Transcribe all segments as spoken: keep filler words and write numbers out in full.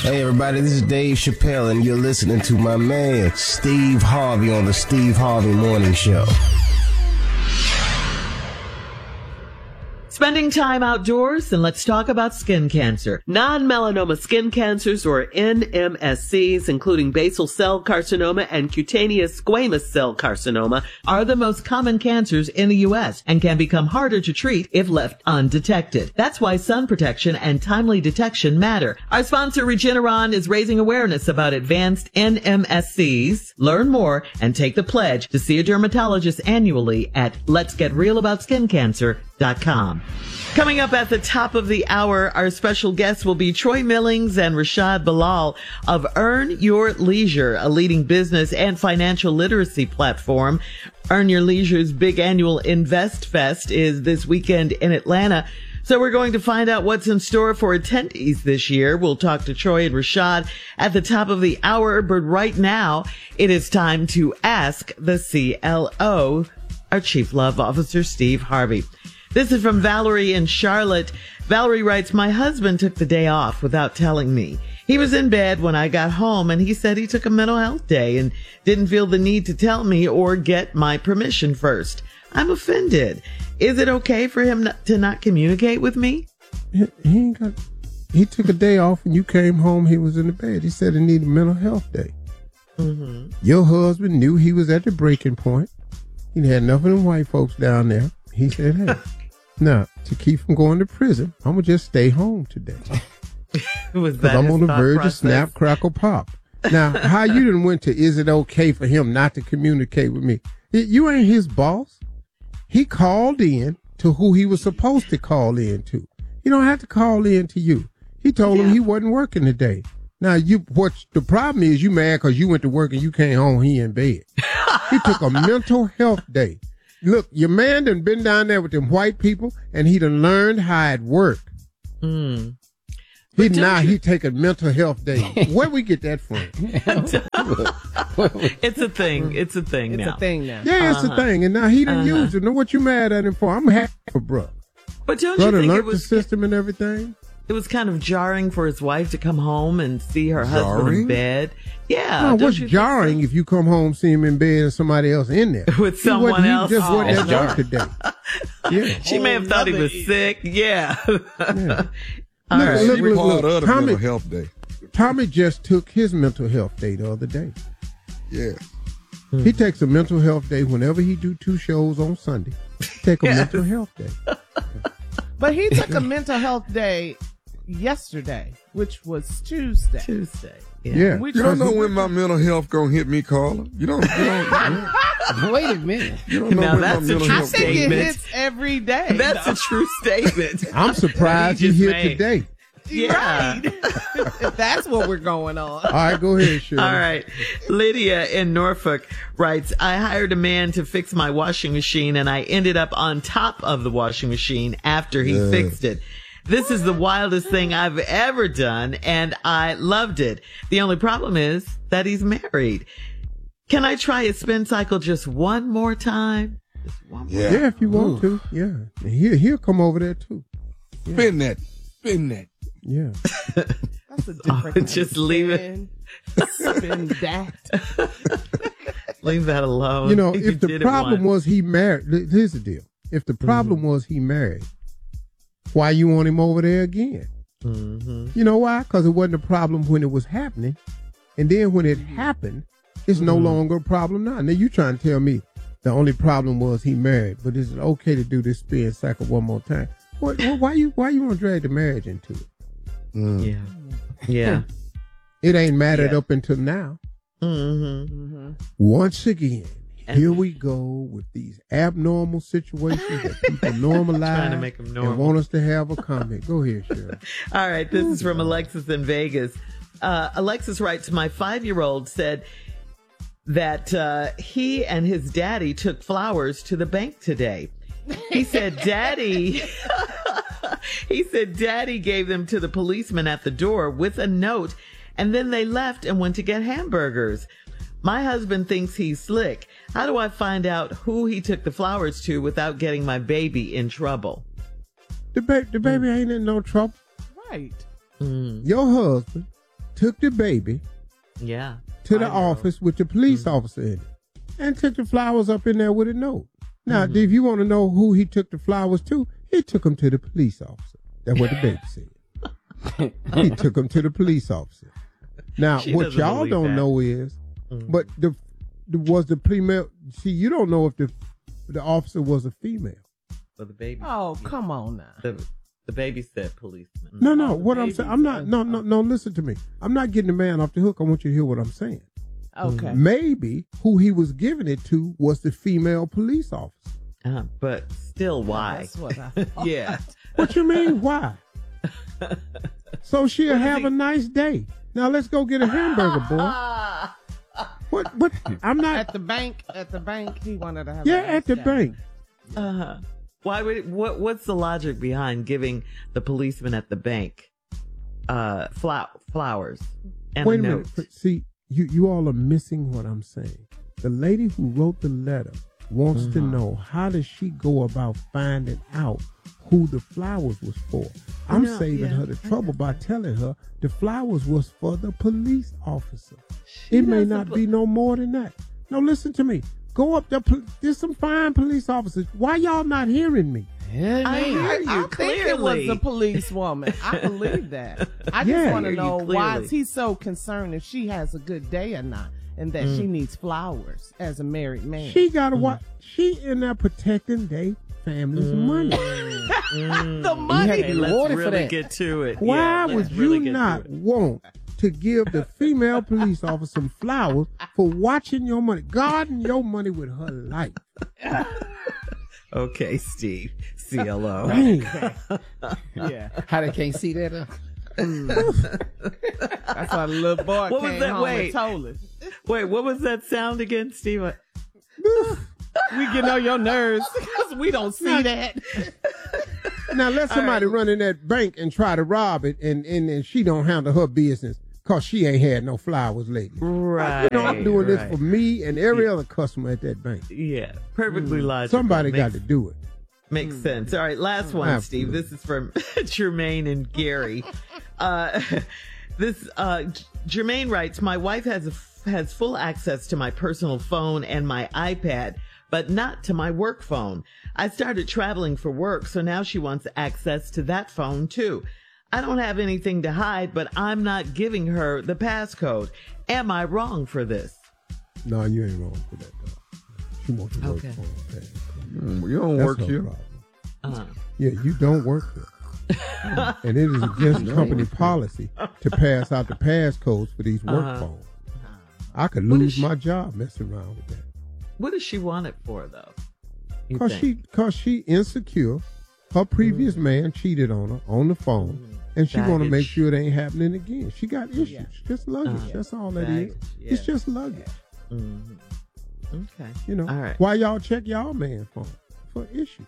Hey everybody, this is Dave Chappelle and you're listening to my man Steve Harvey on the Steve Harvey Morning Show. Spending time outdoors, and let's talk about skin cancer. Non-melanoma skin cancers, or N M S Cs, including basal cell carcinoma and cutaneous squamous cell carcinoma, are the most common cancers in the U S and can become harder to treat if left undetected. That's why sun protection and timely detection matter. Our sponsor, Regeneron, is raising awareness about advanced N M S Cs. Learn more and take the pledge to see a dermatologist annually at lets get real about skin cancer dot com. Coming up at the top of the hour, our special guests will be Troy Millings and Rashad Bilal of Earn Your Leisure, a leading business and financial literacy platform. Earn Your Leisure's big annual Invest Fest is this weekend in Atlanta. So we're going to find out what's in store for attendees this year. We'll talk to Troy and Rashad at the top of the hour, but right now it is time to ask the C L O, our Chief Love Officer, Steve Harvey. This is from Valerie in Charlotte. Valerie writes, my husband took the day off without telling me. He was in bed when I got home and he said he took a mental health day and didn't feel the need to tell me or get my permission first. I'm offended. Is it okay for him not, to not communicate with me? He, he ain't got, he took a day off and you came home, he was in the bed. He said he needed a mental health day. Mm-hmm. Your husband knew he was at the breaking point. He had enough of them white folks down there. He said, hey, now, to keep from going to prison, I'm going to just stay home today. Was that I'm on the verge process? of snap, crackle, pop. Now, how you done went to, is it okay for him not to communicate with me? You ain't his boss. He called in to who he was supposed to call in to. He don't have to call in to you. He told yeah. him he wasn't working today. Now, you, what the problem is, you mad because you went to work and you came home, he in bed. He took a mental health day. Look, your man done been down there with them white people, and he done learned how it worked. Mm. He now you... he take a mental health day. Where we get that from? It's a thing. It's a thing it's now. It's a thing now. Yeah, it's uh-huh. a thing. And now he done uh-huh. used it. Know what you mad at him for? I'm happy for bro. But don't Brother you think learned it was the system and everything? It was kind of jarring for his wife to come home and see her jarring? husband in bed. Yeah. No, what's jarring so? if you come home, see him in bed and somebody else in there? With someone he else? He just oh, wasn't at work today. Yeah. She oh, may have thought he was sick. Yeah. yeah. All right. Look, look, look, look. Tommy, mental health day. Tommy just took his mental health day the other day. Yeah. Hmm. He takes a mental health day whenever he do two shows on Sunday. Take a yes. mental health day. But he took a mental health day yesterday, which was Tuesday. Tuesday. Yeah. yeah. You don't know when my mental health gonna hit me, Carla. You don't. You don't. You Wait a minute. You don't know now when that's my a mental true health statement. It hits every day. That's no. a true statement. I'm surprised you're here made. today. Yeah. Right. That's what we're going on. All right, go ahead, Shirley. All right. Lydia in Norfolk writes, I hired a man to fix my washing machine and I ended up on top of the washing machine after he yeah. fixed it. This is the wildest thing I've ever done and I loved it. The only problem is that he's married. Can I try a spin cycle just one more time? Just one more yeah. yeah, if you want Ooh. to. Yeah. He'll, he'll come over there too. Yeah. Spin that. Spin that. Yeah. That's a different oh, just leave it. Spin that. Leave that alone. You know, if you the problem was he married, here's the deal. If the problem mm-hmm. was he married, why you want him over there again? Mm-hmm. You know why? Because it wasn't a problem when it was happening. And then when it happened, it's mm-hmm. no longer a problem now. Now you trying to tell me the only problem was he married, but is it okay to do this spin cycle one more time? What, why you why you want to drag the marriage into it? Mm. Yeah. Yeah. It ain't mattered yeah. up until now. Mm-hmm. Mm-hmm. Once again, here we go with these abnormal situations that people normalize Trying to make them normal. and want us to have a comment. Go ahead, Shirley. All right. This is from Alexis in Vegas. Uh, Alexis writes, my five-year-old said that uh, he and his daddy took flowers to the bank today. He said, Daddy, he said, Daddy gave them to the policeman at the door with a note, and then they left and went to get hamburgers. My husband thinks he's slick. How do I find out who he took the flowers to without getting my baby in trouble? The, ba- the baby mm. ain't in no trouble. Right. Mm. Your husband took the baby Yeah. to the I know. office with the police Mm-hmm. officer in it and took the flowers up in there with a note. Now, Mm-hmm. if you want to know who he took the flowers to, he took them to the police officer. That's what the baby said. He took them to the police officer. Now, She what doesn't y'all believe don't that. know is, Mm. but the, the was the female. See, you don't know if the the officer was a female. For the baby. Oh, come on now. The, the baby said policeman. No, no. Oh, the What I'm baby's saying, I'm not. a- No, no, no. Listen to me. I'm not getting the man off the hook. I want you to hear what I'm saying. Okay. Maybe who he was giving it to was the female police officer. Uh, but still, why? That's what I thought. Yeah. What you mean? Why? So she'll What is have he- a nice day. Now let's go get a hamburger, boy. What? What? I'm not. At the bank, at the bank, he wanted to have. Yeah, a nice at the day. bank. Uh-huh. Why would what? What's the logic behind giving the policeman at the bank uh flow, flowers and Wait a a note? minute. See, you you all are missing what I'm saying. The lady who wrote the letter wants to Mm-hmm. know how does she go about finding out who the flowers was for. I'm know, saving yeah. her the trouble by telling her the flowers was for the police officer. She It may doesn't not put- be no more than that. No, listen to me. Go up there. pol- There's some fine police officers. Why y'all not hearing me? I hear I, you I think it was clearly. the police woman. I believe that. I just Yeah. want to Hear you know why clearly. is he so concerned if she has a good day or not, and that she needs flowers as a married man. She got to watch. She in there protecting their family's money. the money. Okay, let's really get to it. Why Yeah, would let's you really get to not it. want to give the female police officer some flowers for watching your money, guarding your money with her life? Okay, Steve. C L O. Man, Yeah, How they can't see that? Uh? that's why the little boy What was came that? home Wait. and told us. Wait, what was that sound again, Steve? We get on your nerves because we don't see that. now let somebody run in that bank and try to rob it, and, and, and she don't handle her business because she ain't had no flowers lately. Right. You know, I'm doing this right. for me and every other customer at that bank. Yeah, perfectly logical. Somebody Makes- got to do it. Makes sense. All right, last one, Absolutely. Steve. This is from Jermaine and Gary. Uh, this uh, J- Jermaine writes, "My wife has a, has full access to my personal phone and my iPad, but not to my work phone. I started traveling for work, so now she wants access to that phone too. I don't have anything to hide, but I'm not giving her the passcode. Am I wrong for this?" No, you ain't wrong for that, dog. She wants to work Okay. for her. Mm, you don't That's work her here. problem. Uh, Yeah, you don't work here. And it is against company policy to pass out the passcodes for these work Uh-huh. phones. I could What lose is she- my job messing around with that. what does she want it for, though? You Cause think? she, cause she insecure. Her previous man cheated on her on the phone, and she want to make Baggage. sure it ain't happening again. She got issues, Yeah. just luggage. Uh, That's all that baggage, is. yeah. It's just luggage. Mhm. Okay. You know. All right. Why y'all check y'all man phone for issues?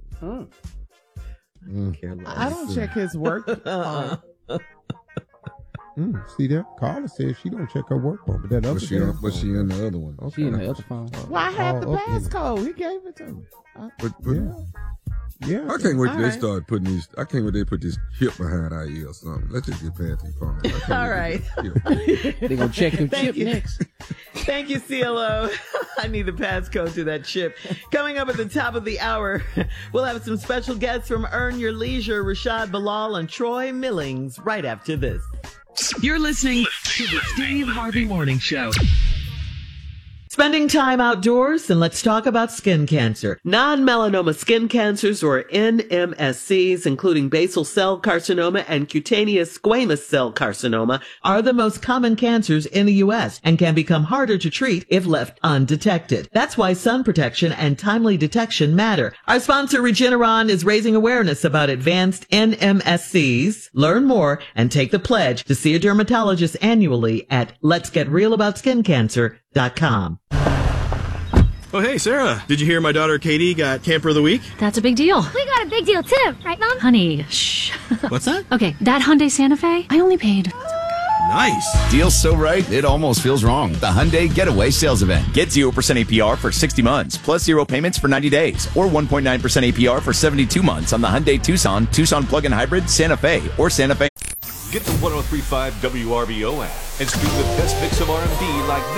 Care less. I don't check his work phone. Mm, see that? Carla says she don't check her work phone, but that other But she, damn but she phone- in the other one. Okay. She in the other phone. Well, I had the All up in it. passcode. He gave it to me. I- But, but Yeah. Yeah. I can't wait till All they right. start putting these. I can't wait till they put this chip behind our ear or something. Let's just get past these phones. I can't All wait till right. this chip. They gonna check your Thank chip you. next. Thank you, C L O. I need the passcode to that chip. Coming up at the top of the hour, we'll have some special guests from Earn Your Leisure, Rashad Bilal and Troy Millings, right after this. You're listening to the Steve Harvey Morning Show. Spending time outdoors, and let's talk about skin cancer. Non-melanoma skin cancers, or N M S Cs, including basal cell carcinoma and cutaneous squamous cell carcinoma, are the most common cancers in the U S and can become harder to treat if left undetected. That's why sun protection and timely detection matter. Our sponsor, Regeneron, is raising awareness about advanced N M S Cs. Learn more and take the pledge to see a dermatologist annually at lets get real about skin cancer dot com. Oh, hey, Sarah. Did you hear my daughter Katie got Camper of the Week? That's a big deal. We got a big deal too, right, Mom? Honey, shh. What's that? Okay, that Hyundai Santa Fe, I only paid. Nice. Deal's so right, it almost feels wrong. The Hyundai Getaway Sales Event. Get zero percent A P R for sixty months, plus zero payments for ninety days, or one point nine percent A P R for seventy-two months on the Hyundai Tucson, Tucson Plug-in Hybrid, Santa Fe, or Santa Fe. Get the one oh three point five W R B O app and stream the best mix of R and B like this.